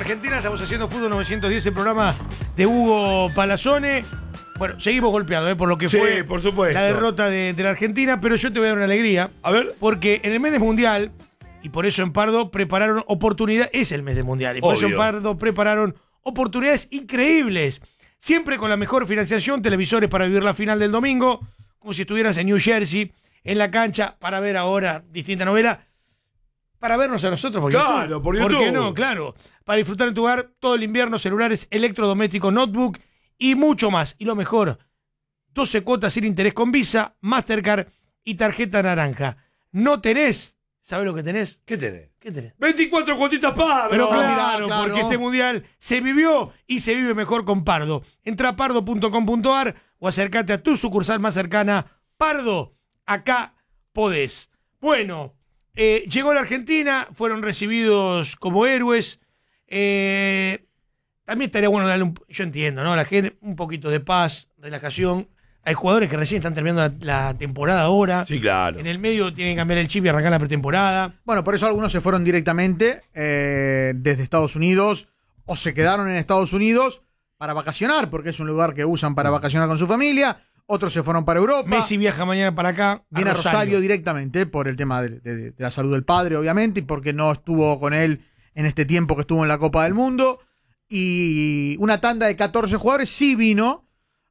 Argentina, estamos haciendo Fútbol 910, el programa de Hugo Palazone. Bueno, seguimos golpeados por lo que fue por supuesto, la derrota de la Argentina, pero yo te voy a dar una alegría. A ver. Porque en el mes del Mundial, y por eso en Pardo prepararon oportunidades, es el mes del Mundial, y por eso en Pardo prepararon oportunidades increíbles. Siempre con la mejor financiación, televisores para vivir la final del domingo, como si estuvieras en New Jersey, en la cancha, para ver ahora distinta novela. Para vernos a nosotros por claro, YouTube. por YouTube. ¿Por qué no? Claro. Para disfrutar en tu hogar todo el invierno, celulares, electrodomésticos, notebook y mucho más. Y lo mejor, 12 cuotas sin interés con Visa, Mastercard y tarjeta naranja. No tenés, ¿sabés lo que tenés? ¿Qué tenés? ¿Qué tenés? 24 cuotitas Pardo. Pero claro, claro, porque este mundial se vivió y se vive mejor con Pardo. Entra a pardo.com.ar o acércate a tu sucursal más cercana. Pardo, acá podés. Bueno, llegó la Argentina, fueron recibidos como héroes. También estaría bueno darle yo entiendo, ¿no? A la gente un poquito de paz, relajación. Hay jugadores que recién están terminando la temporada ahora. Sí, claro. En el medio tienen que cambiar el chip y arrancar la pretemporada. Bueno, por eso algunos se fueron directamente desde Estados Unidos o se quedaron en Estados Unidos para vacacionar, porque es un lugar que usan para vacacionar con su familia. Otros se fueron para Europa. Messi viaja mañana para acá. Viene a Rosario directamente por el tema de la salud del padre, obviamente, y porque no estuvo con él en este tiempo que estuvo en la Copa del Mundo. Y una tanda de 14 jugadores sí vino,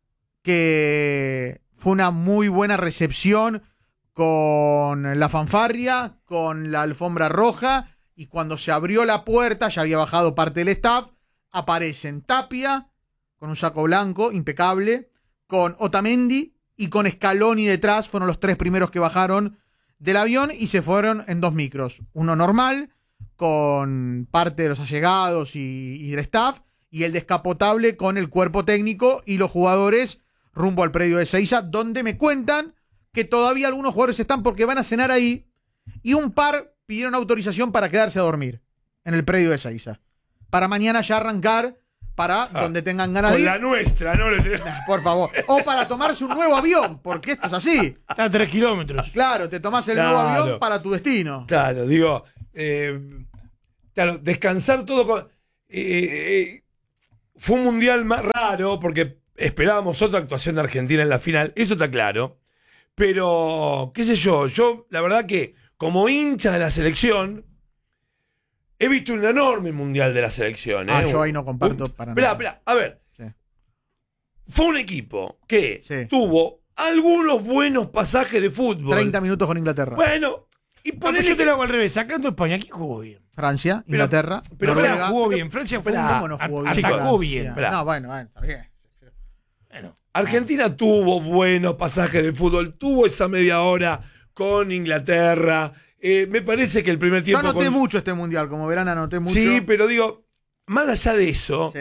que fue una muy buena recepción con la fanfarria, con la alfombra roja, y cuando se abrió la puerta, ya había bajado parte del staff, aparecen Tapia, con un saco blanco, impecable, con Otamendi y con Scaloni detrás, fueron los tres primeros que bajaron del avión y se fueron en dos micros. Uno normal, con parte de los allegados y del staff, y el descapotable con el cuerpo técnico y los jugadores rumbo al predio de Ezeiza, donde me cuentan que todavía algunos jugadores están porque van a cenar ahí, y un par pidieron autorización para quedarse a dormir en el predio de Ezeiza, para mañana ya arrancar para donde tengan ganas de ir. Con la nuestra, ¿no? Por favor. O para tomarse un nuevo avión, porque esto es así. Está a 3 kilómetros. Claro, te tomás el nuevo avión para tu destino. Claro, digo, claro, descansar todo con... fue un mundial más raro porque esperábamos otra actuación de Argentina en la final, eso está claro. Pero, qué sé yo, la verdad que como hincha de la selección, he visto un enorme mundial de la selección. Yo ahí no comparto para nada. Esperá, a ver. Sí. Fue un equipo que tuvo algunos buenos pasajes de fútbol. 30 minutos con Inglaterra. Bueno, y ponele yo te lo hago al revés. Sacando España, ¿quién jugó bien? Francia, Inglaterra, pero Noruega. jugó bien. Francia fue ¿Cómo no jugó bien? atacó bien. No, bueno, está bien. Bueno, Argentina tuvo buenos pasajes de fútbol, tuvo esa media hora con Inglaterra. Me parece que el primer tiempo... Yo anoté mucho este mundial, como verán anoté mucho. Sí, pero digo, más allá de eso,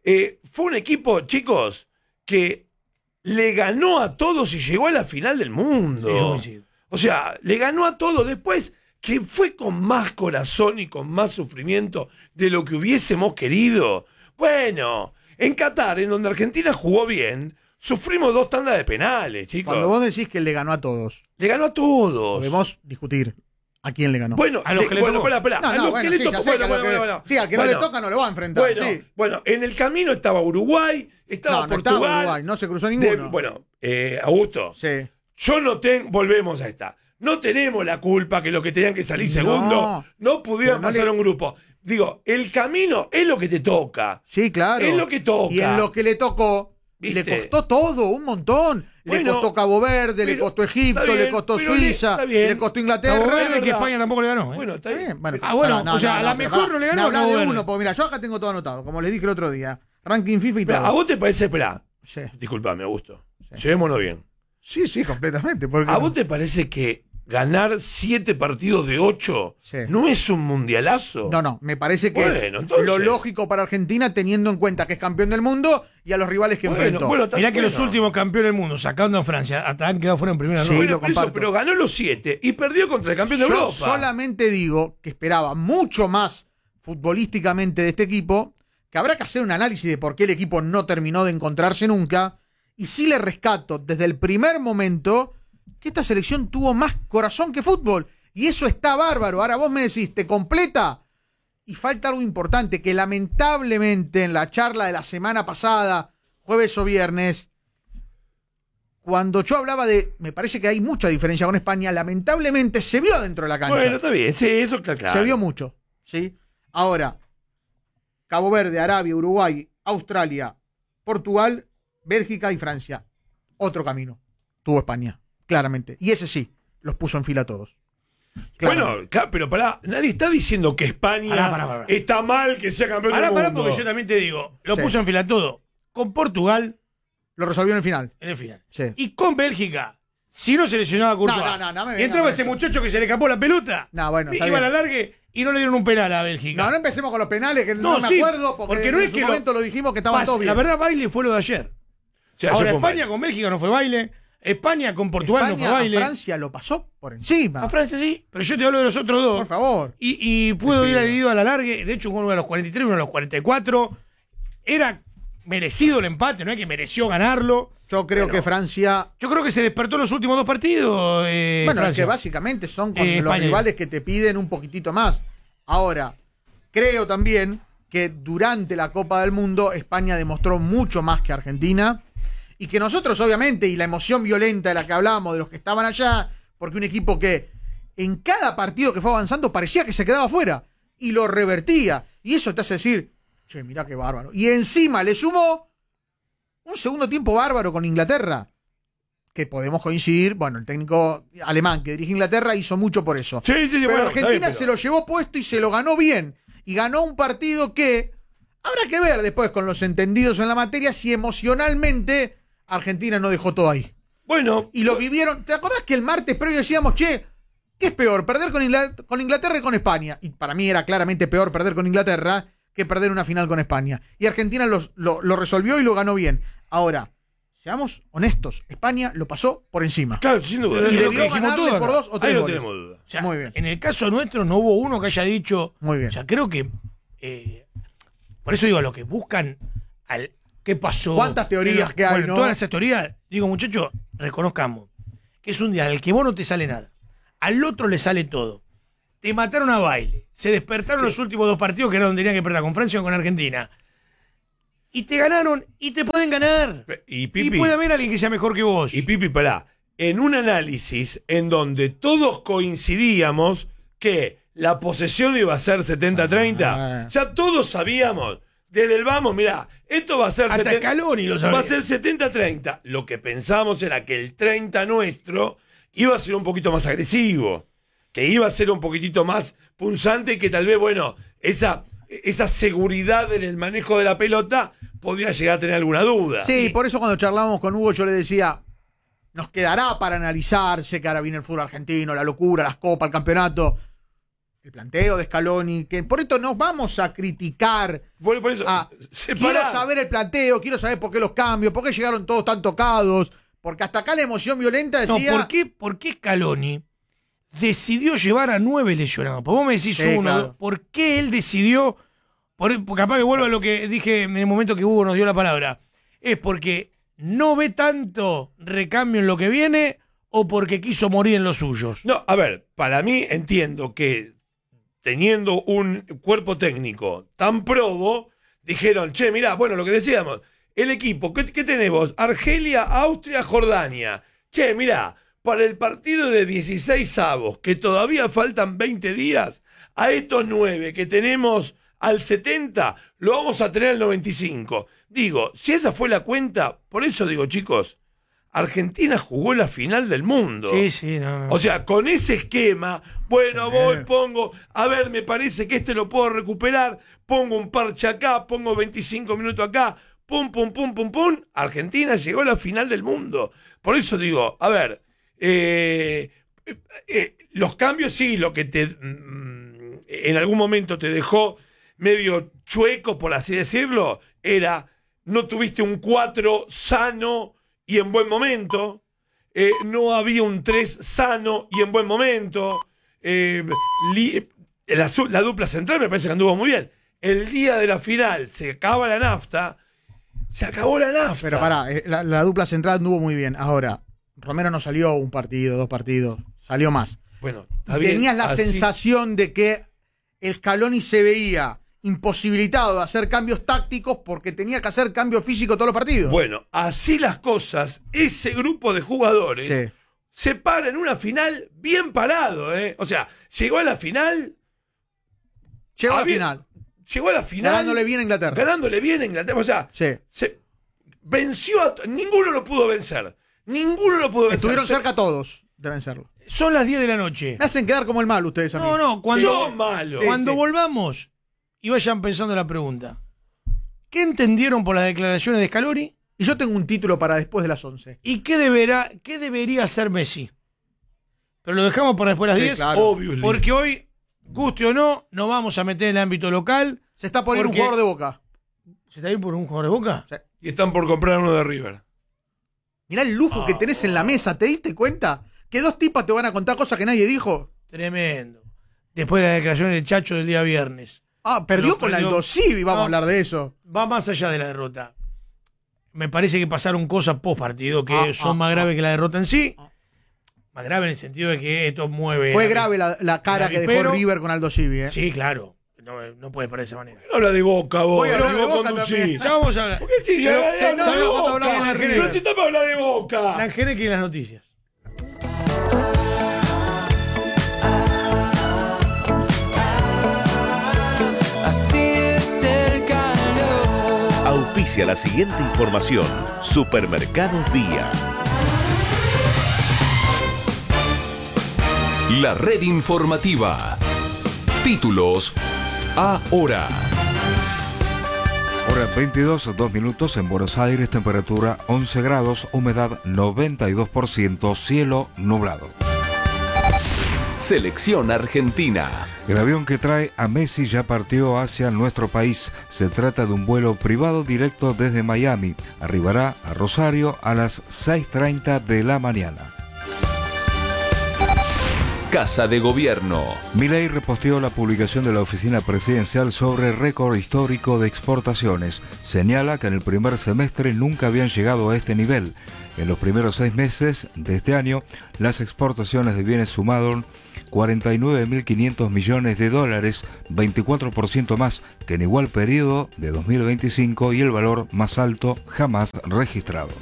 fue un equipo, chicos, que le ganó a todos y llegó a la final del mundo. Sí. O sea, le ganó a todos. Después, que fue con más corazón y con más sufrimiento de lo que hubiésemos querido. Bueno, en Qatar, en donde Argentina jugó bien, sufrimos 2 tandas de penales, chicos. Cuando vos decís que le ganó a todos, le ganó a todos. podemos discutir a quién le ganó. Bueno, a los que le tocó. Espera. A los que le tocó. Sí, al que no le toca no lo va a enfrentar. Bueno, en el camino estaba Uruguay, estaba Portugal. No estaba Uruguay, no se cruzó ninguno. Augusto. Sí. Volvemos a esta. No tenemos la culpa que los que tenían que salir segundo no pudieran pasar a un grupo. Digo, el camino es lo que te toca. Sí, claro. Es lo que toca. Y en lo que le tocó, ¿viste? le costó todo, un montón. Le costó Cabo Verde, le costó Egipto, bien, le costó Suiza, le costó Inglaterra. Cabo Verde, que España tampoco le ganó. Bueno, está bien. O sea, a la mejor no le ganó. Me hablás de uno, porque mira, yo acá tengo todo anotado, como les dije el otro día. Ranking FIFA y todo. ¿A vos te parece, espera? Sí. Disculpame, Augusto. Llevémonos bien. Sí, completamente. ¿A vos te parece que ganar 7 partidos de 8 no es un mundialazo? No, me parece que es entonces, lo lógico para Argentina, teniendo en cuenta que es campeón del mundo y a los rivales que enfrentó. Mirá que los últimos campeones del mundo, sacando a Francia, hasta han quedado fuera en primera ronda. Pero ganó los 7 y perdió contra el campeón de Europa. Yo solamente digo que esperaba mucho más futbolísticamente de este equipo, que habrá que hacer un análisis de por qué el equipo no terminó de encontrarse nunca, y sí le rescato desde el primer momento que esta selección tuvo más corazón que fútbol, y eso está bárbaro. Ahora vos me decís, ¿te completa? Y falta algo importante, que lamentablemente en la charla de la semana pasada, jueves o viernes, cuando yo hablaba me parece que hay mucha diferencia con España, lamentablemente se vio dentro de la cancha. Bueno, está bien, sí, eso está claro. Se vio mucho, ¿sí? Ahora, Cabo Verde, Arabia, Uruguay, Australia, Portugal, Bélgica y Francia. Otro camino tuvo España, claramente. Y ese sí, los puso en fila a todos. Bueno, pero pará, nadie está diciendo que España Pará. está mal que sea campeón del mundo. Pará, porque yo también te digo, lo Sí. puso en fila todo. Con Portugal, Lo resolvió en el final. en el final. Sí. Y con Bélgica, si no se lesionaba a Courtois. No me y venga entraba con ese eso. muchacho que se le escapó la pelota. No, bueno, está iba a bien. la largue y no le dieron un penal a Bélgica. No empecemos con los penales, que no me sí, acuerdo, porque no en es su que momento lo dijimos que estaban todos bien. La verdad, baile fue lo de ayer. Sí, ayer Ahora, fue un España baile. con Bélgica no fue baile. España con Portugal España no fue baile. a Francia lo pasó por encima. A Francia sí, pero yo te hablo de los otros dos. Por favor. Y pudo ir ido a la largue. De hecho, uno a los 43, uno a los 44. Era merecido el empate, no es que mereció ganarlo. Yo creo Pero que Francia... yo creo que se despertó en los últimos dos partidos. Bueno, es Francia. que básicamente son con los España. rivales que te piden un poquitito más. Ahora, creo también que durante la Copa del Mundo España demostró mucho más que Argentina y que nosotros obviamente, y la emoción violenta de la que hablábamos de los que estaban allá, porque un equipo que en cada partido que fue avanzando parecía que se quedaba fuera y lo revertía, y eso te hace decir, che, mirá qué bárbaro. Y encima le sumó un segundo tiempo bárbaro con Inglaterra, que podemos coincidir, bueno, el técnico alemán que dirige Inglaterra hizo mucho por eso. Sí, Pero bueno, Argentina está bien, se lo llevó puesto y se lo ganó bien. Y ganó un partido que habrá que ver después con los entendidos en la materia si emocionalmente Argentina no dejó todo ahí. Bueno, Y lo vivieron. ¿Te acordás que el martes previo decíamos, che, ¿qué es peor? ¿Perder con Inglaterra y con España? Y para mí era claramente peor perder con Inglaterra que perder una final con España. Y Argentina lo resolvió y lo ganó bien. Ahora, seamos honestos, España lo pasó por encima. claro, sin duda. Y Eso es lo que debió dijimos ganarle todos por acá. 2 o Ahí 3 no goles. tenemos duda. O sea, Muy bien. En el caso nuestro no hubo uno que haya dicho. Muy bien. O sea, creo que. Por eso digo, lo que buscan al. ¿Qué pasó? ¿Cuántas teorías que hay, bueno, no? todas esas teorías, digo, muchachos, reconozcamos que es un día en el que vos no te sale nada. Al otro le sale todo. Te mataron a baile. Se despertaron los últimos dos partidos que era donde tenían que perder con Francia o con Argentina. Y te ganaron y te pueden ganar. Y Y Pipi, puede haber alguien que sea mejor que vos. y Pipi, pará. En un análisis en donde todos coincidíamos que la posesión iba a ser 70-30, ya todos sabíamos. Desde el vamos, mirá, esto va a ser Hasta Scaloni lo sabía. va a ser 70-30. Lo que pensamos era que el 30 nuestro iba a ser un poquito más agresivo, que iba a ser un poquitito más punzante y que tal vez, bueno, esa seguridad en el manejo de la pelota podía llegar a tener alguna duda. Sí, por eso cuando charlábamos con Hugo yo le decía, nos quedará para analizar, sé que ahora viene el fútbol argentino, la locura, las copas, el campeonato, el planteo de Scaloni, que por esto nos vamos a criticar. Por eso, Quiero saber el planteo, quiero saber por qué los cambios, por qué llegaron todos tan tocados, porque hasta acá la emoción violenta No, decía... ¿por qué Scaloni decidió llevar a 9 lesionados? Pues vos me decís Sí, uno, claro. dos. ¿Por qué él decidió? Porque capaz que vuelvo a lo que dije en el momento que Hugo nos dio la palabra. ¿Es porque no ve tanto recambio en lo que viene o porque quiso morir en los suyos? No, a ver, para mí entiendo que teniendo un cuerpo técnico tan probo, dijeron, che, mirá, bueno, lo que decíamos, el equipo, ¿qué tenemos? Argelia, Austria, Jordania. Che, mirá, para el partido de 16 avos, que todavía faltan 20 días, a estos 9 que tenemos al 70, lo vamos a tener al 95. Digo, si esa fue la cuenta, por eso digo, chicos, Argentina jugó la final del mundo. Sí, no. O sea, con ese esquema, bueno, Sí. voy, pongo, a ver, me parece que este lo puedo recuperar, pongo un parche acá, pongo 25 minutos acá, pum, pum, pum, pum, pum, Argentina llegó a la final del mundo. Por eso digo, a ver, los cambios sí, lo que en algún momento te dejó medio chueco, por así decirlo, era, no tuviste un 4 sano y en buen momento, no había un 3 sano y en buen momento, la dupla central me parece que anduvo muy bien. El día de la final se acaba la nafta, se acabó la nafta. Pero pará, la dupla central anduvo muy bien. Ahora, Romero no salió un partido, 2 partidos, salió más. Bueno, está bien, Tenías la así- sensación de que Scaloni se veía imposibilitado de hacer cambios tácticos porque tenía que hacer cambio físico todos los partidos. Bueno, así las cosas, ese grupo de jugadores Sí. se para en una final bien parado, ¿eh? O sea, llegó a la final. Llegó a la había- final. Llegó a la final. Ganándole bien a Inglaterra. Ganándole bien a Inglaterra. O sea, Sí. venció a. Ninguno lo pudo vencer. Ninguno lo pudo vencer. Estuvieron cerca todos de vencerlo. Son las 10 de la noche. Me hacen quedar como el mal ustedes a mí. No, cuando, Son malos. Sí, cuando sí. volvamos y vayan pensando la pregunta. ¿Qué entendieron por las declaraciones de Scaloni? Y yo tengo un título para después de las 11. ¿Y qué debería hacer Messi? Pero lo dejamos para después de las Sí, 10. claro. Obvio. Porque hoy, guste o no, nos vamos a meter en el ámbito local. Se está poniendo un Porque- jugador de Boca. ¿Se está ahí por un jugador de Boca? Sí. Y están por comprar uno de River. Mirá el lujo que tenés en la mesa. ¿Te diste cuenta? Que dos tipas te van a contar cosas que nadie dijo. Tremendo. Después de la declaración del Chacho del día viernes. Ah, perdió No, con perdió. Aldo Civi. Vamos No. a hablar de eso. Va más allá de la derrota. Me parece que pasaron cosas post partido que son Ah, más graves que la derrota en sí. Ah. Más grave en el sentido de que esto mueve. Fue grave la cara la que dejó vipero. River con Aldo Civi. Sí, claro. No puede parar de esa manera. No habla de Boca, vos. Voy a hablar de vos Boca conducís. también. Ya vamos a hablar. ¿Por qué te Pero habla se de enoja Boca? cuando hablamos de River. Pero si estamos hablando de Boca. La Angélica y las noticias. Así es el calor. Auspicia la siguiente información. Supermercados Día. La red informativa. Títulos ahora. Hora 22, 2 minutos en Buenos Aires, temperatura 11 grados, humedad 92%, cielo nublado. Selección Argentina. El avión que trae a Messi ya partió hacia nuestro país. Se trata de un vuelo privado directo desde Miami. Arribará a Rosario a las 6:30 de la mañana. Casa de Gobierno. Milei reposteó la publicación de la oficina presidencial sobre récord histórico de exportaciones. Señala que en el primer semestre nunca habían llegado a este nivel. En los primeros 6 meses de este año, las exportaciones de bienes sumaron 49.500 millones de dólares, 24% más que en igual periodo de 2025 y el valor más alto jamás registrado.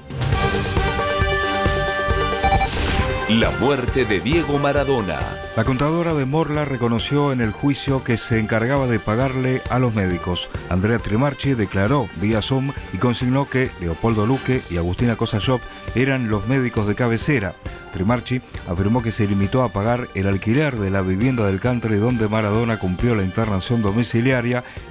La muerte de Diego Maradona. La contadora de Morla reconoció en el juicio que se encargaba de pagarle a los médicos. Andrea Trimarchi declaró vía Zoom y consignó que Leopoldo Luque y Agustina Kosachov eran los médicos de cabecera. Trimarchi afirmó que se limitó a pagar el alquiler de la vivienda del country donde Maradona cumplió la internación domiciliaria